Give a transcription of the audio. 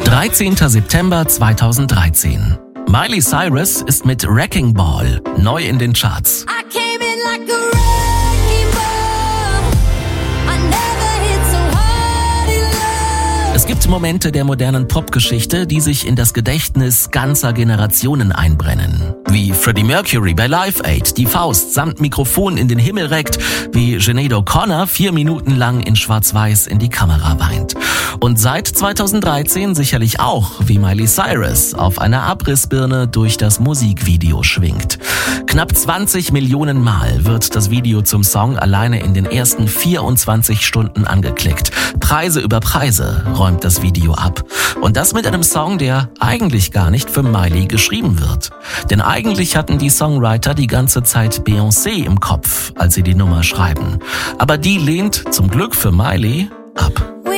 13. September 2013. Miley Cyrus ist mit Wrecking Ball neu in den Charts. Es gibt Momente der modernen Popgeschichte, die sich in das Gedächtnis ganzer Generationen einbrennen. Wie Freddie Mercury bei Live Aid die Faust samt Mikrofon in den Himmel reckt, wie Sinead O'Connor 4 Minuten lang in Schwarz-Weiß in die Kamera weint. Und seit 2013 sicherlich auch, wie Miley Cyrus auf einer Abrissbirne durch das Musikvideo schwingt. Knapp 20 Millionen Mal wird das Video zum Song alleine in den ersten 24 Stunden angeklickt. Preise über Preise räumt das Video ab. Und das mit einem Song, der eigentlich gar nicht für Miley geschrieben wird. Denn eigentlich hatten die Songwriter die ganze Zeit Beyoncé im Kopf, als sie die Nummer schreiben. Aber die lehnt, zum Glück für Miley, ab.